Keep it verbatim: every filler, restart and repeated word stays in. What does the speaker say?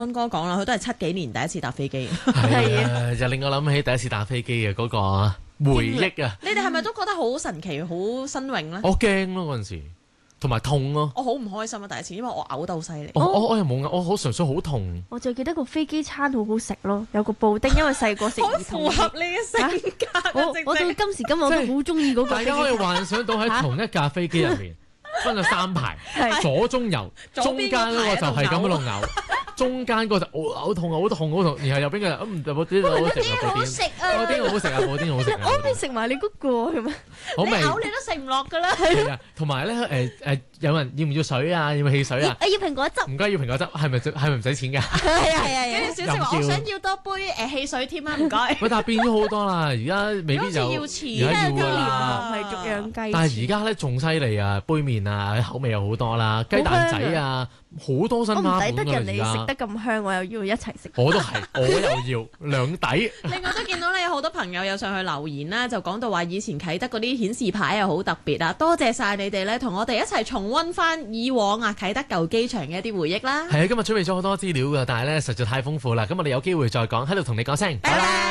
安哥講啦，佢都係七幾年第一次搭飛機。 係啊，就令我諗起第一次搭飛機嘅嗰個回憶啊！ 你哋係咪都覺得好神奇、好新穎咧？ 我驚咯嗰陣時，同埋痛咯。 我好唔開心啊！第一次，因為我嘔得好犀利。 我我我又冇嘔，我好純粹好痛。 我就記得個飛機餐好好食咯，有個布丁，因為細個食兒童。 好符合你嘅性格啊！ 我我到今時今日我都好中意嗰個飛機餐。 大家可以幻想到喺同一架飛機入面分咗三排，左中右，中間嗰個就係咁喺度嘔。中間嗰就好痛啊，好痛好痛，然後右邊嘅嗯就布丁好食啊，布丁布丁好食啊，布丁好食啊， 我可以食埋你嗰個係咪？ 好味， 你嘔你都食唔落㗎啦。 係啊，同埋咧誒誒，有人要唔要水啊？要唔要汽水啊？ 誒要蘋果汁， 唔該要蘋果汁，係咪係咪唔使錢㗎？ 係啊係啊， 跟住小姐話我想要多杯誒汽水添啊，唔該。 喂，但係變咗好多啦，而家未必就要錢而家要年啦。 係逐樣雞。 但係而家咧仲犀利啊，杯麵啊，口味又好多啦，雞蛋仔啊，好多新我唔花款抵得人哋㗎而家。 食得咁香，我又要一齊食。 我都係，我又要兩底。 另外都見到咧，有好多朋友有上去留言啦，就講到話以前啟德嗰啲顯示牌又好特別啊！多謝晒你哋咧，同我哋一齊重溫翻以往啊啟德舊機場嘅一啲回憶啦。 係啊，今日準備咗好多資料㗎，但係咧實在太豐富啦，咁我哋有機會再講，喺度同你講聲， 拜拜。